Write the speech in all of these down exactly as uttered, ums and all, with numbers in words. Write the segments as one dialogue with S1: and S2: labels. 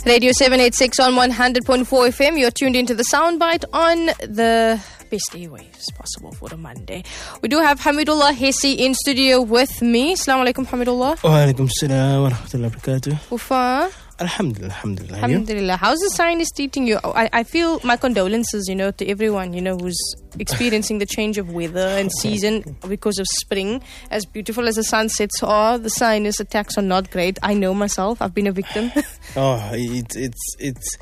S1: Radio seven eighty-six on one hundred point four F M. You're tuned into the Soundbite on the best airwaves possible for a Monday. We do have Hamidullah Hessi in studio with me. Assalamu alaikum, Hamidullah.
S2: Wa alaikum salam wa rahmatullahi wa barakatuh.
S1: Ufa.
S2: Alhamdulillah, alhamdulillah.
S1: Alhamdulillah. How's the sinus treating you? I, I feel my condolences, you know, to everyone, you know, who's experiencing the change of weather and season because of spring. As beautiful as the sunsets are, the sinus attacks are not great. I know myself. I've been a victim.
S2: Oh, it's it's it's.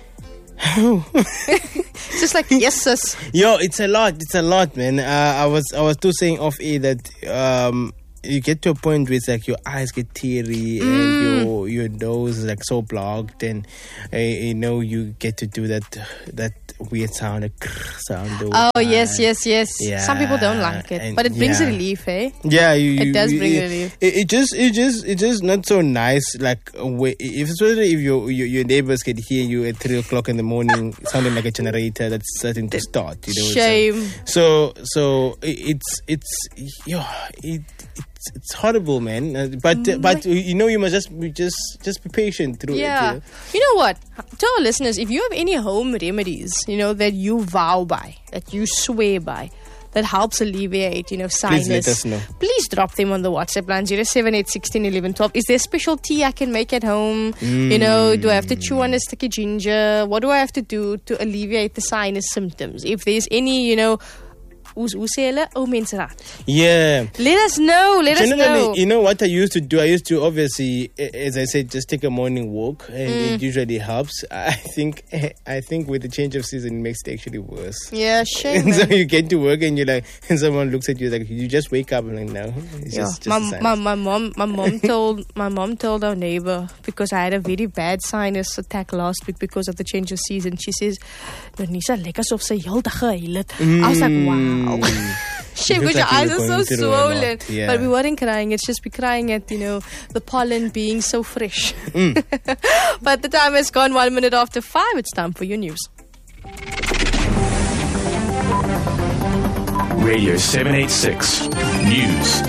S1: It's just like yes, sis.
S2: Yo, it's a lot. It's a lot, man. Uh, I was I was too saying off air that um. you get to a point where it's like your eyes get teary mm. and your your nose is like so blocked, and uh, you know you get to do that that weird sound, like sound.
S1: Oh uh, yes, yes, yes. Yeah. Some people don't like it, and but it brings yeah. relief, eh?
S2: Yeah, you, you,
S1: it does
S2: you,
S1: bring
S2: it,
S1: relief.
S2: It, it just, it just, it's just not so nice. Like if especially if your, your your neighbors can hear you at three o'clock in the morning, sounding like a generator that's starting to start. You know,
S1: shame.
S2: So so it's it's yo it. It's, it's horrible, man. Uh, but uh, but you know you must just be just just be patient through
S1: yeah.
S2: it. Yeah.
S1: You know what? To our listeners, if you have any home remedies, you know that you vow by, that you swear by, that helps alleviate, you know, sinus.
S2: Please let us know.
S1: Please drop them on the WhatsApp line zero seven eight one six one one one one two. Is there special tea I can make at home? Mm. You know, do I have to chew on a sticky ginger? What do I have to do to alleviate the sinus symptoms? If there's any, you know. Oh,
S2: yeah.
S1: Let us know. Let
S2: Generally,
S1: us know.
S2: You know what I used to do? I used to obviously, as I said, just take a morning walk, and mm. it usually helps. I think, I think with the change of season, it makes it actually worse.
S1: Yeah, shame.
S2: And so you get to work, and you're like, and someone looks at you like, you just wake up, and like, no, it's
S1: yeah.
S2: just, just
S1: my, my my mom, my mom told my mom told our neighbor, because I had a very bad sinus attack last week because of the change of season. She says, "Nonisa, lekker of sy heel dag gehuil het." I was like, wow. Shame, because your eyes are so swollen. Yeah. But we weren't crying. It's just we crying at, you know, the pollen being so fresh. Mm. But the time has gone one minute after five. It's time for your news.
S3: Radio seven eighty-six News.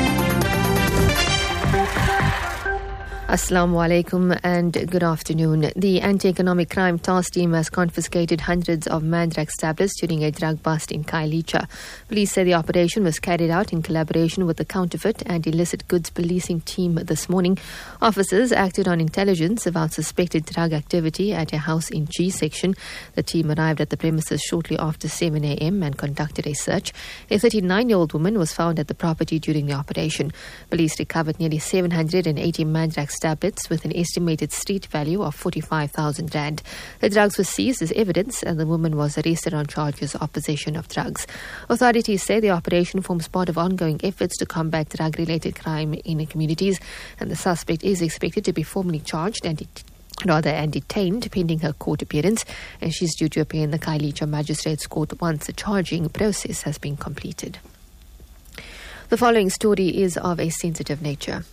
S4: Assalamu alaikum and good afternoon. The Anti-Economic Crime Task Team has confiscated hundreds of Mandrax tablets during a drug bust in Khayelitsha. Police say the operation was carried out in collaboration with the Counterfeit and Illicit Goods Policing Team this morning. Officers acted on intelligence about suspected drug activity at a house in G section. The team arrived at the premises shortly after seven a.m. and conducted a search. A thirty-nine-year-old woman was found at the property during the operation. Police recovered nearly seven hundred eighty Mandrax tablets with an estimated street value of forty-five thousand rand. The drugs were seized as evidence and the woman was arrested on charges of possession of drugs. Authorities say the operation forms part of ongoing efforts to combat drug-related crime in communities, and the suspect is expected to be formally charged and det- rather and detained pending her court appearance, and she's due to appear in the Khayelitsha Magistrates Court once the charging process has been completed. The following story is of a sensitive nature.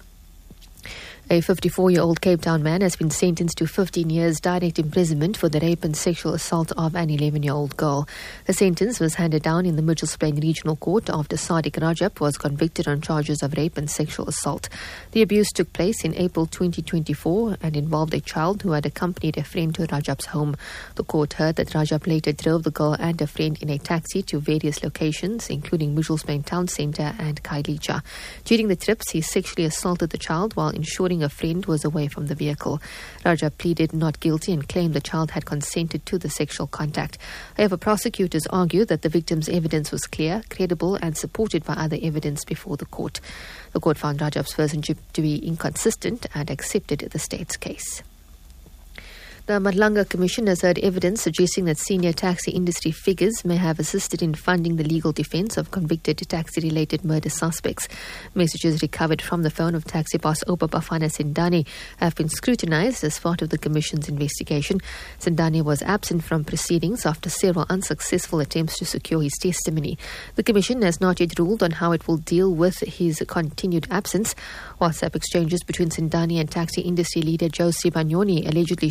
S4: A fifty-four-year-old Cape Town man has been sentenced to fifteen years direct imprisonment for the rape and sexual assault of an eleven-year-old girl. The sentence was handed down in the Mitchells Plain Regional Court after Sadiq Rajab was convicted on charges of rape and sexual assault. The abuse took place in April twenty twenty-four and involved a child who had accompanied a friend to Rajab's home. The court heard that Rajab later drove the girl and a friend in a taxi to various locations, including Mitchells Plain Town Centre and Khayelitsha. During the trips, he sexually assaulted the child while ensuring a friend was away from the vehicle. Rajab pleaded not guilty and claimed the child had consented to the sexual contact. However, prosecutors argued that the victim's evidence was clear, credible and supported by other evidence before the court. The court found Rajab's version to be inconsistent and accepted the state's case. The Madlanga Commission has heard evidence suggesting that senior taxi industry figures may have assisted in funding the legal defense of convicted taxi-related murder suspects. Messages recovered from the phone of taxi boss Opa Bafana Sindani have been scrutinized as part of the Commission's investigation. Sindani was absent from proceedings after several unsuccessful attempts to secure his testimony. The Commission has not yet ruled on how it will deal with his continued absence. WhatsApp exchanges between Sindani and taxi industry leader Joe Sibanyoni allegedly show a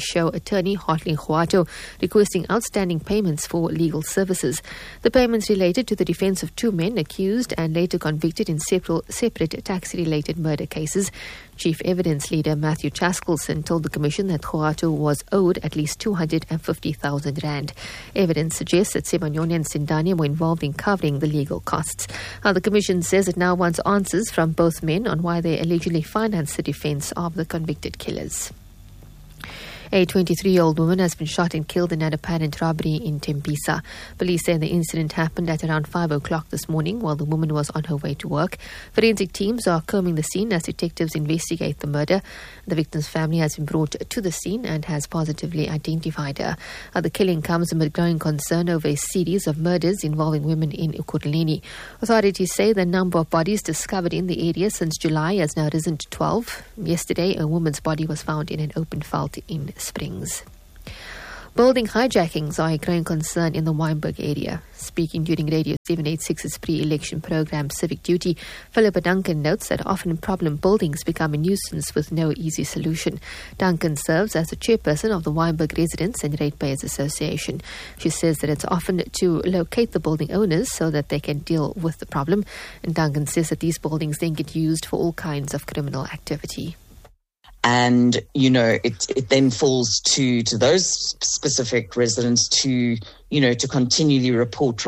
S4: attorney Hartley Khuato, requesting outstanding payments for legal services. The payments related to the defense of two men accused and later convicted in several separate taxi-related murder cases. Chief Evidence Leader Matthew Chaskelson told the Commission that Khuato was owed at least two hundred fifty thousand rand. Evidence suggests that Sebanyoni and Sindania were involved in covering the legal costs. Now, the Commission says it now wants answers from both men on why they allegedly financed the defense of the convicted killers. A twenty-three-year-old woman has been shot and killed in an apparent robbery in Tembisa. Police say the incident happened at around five o'clock this morning while the woman was on her way to work. Forensic teams are combing the scene as detectives investigate the murder. The victim's family has been brought to the scene and has positively identified her. Uh, the killing comes amid growing concern over a series of murders involving women in Ekurhuleni. Authorities say the number of bodies discovered in the area since July has now risen to twelve. Yesterday, a woman's body was found in an open veld in Springs. Building hijackings are a growing concern in the Wynberg area. Speaking during Radio seven eighty-six's pre-election program Civic Duty, Philippa Duncan notes that often problem buildings become a nuisance with no easy solution. Duncan serves as the chairperson of the Wynberg Residents and Ratepayers Association. She says that it's often to locate the building owners so that they can deal with the problem. And Duncan says that these buildings then get used for all kinds of criminal activity.
S5: And, you know, it, it then falls to, to those specific residents to, you know, to continually report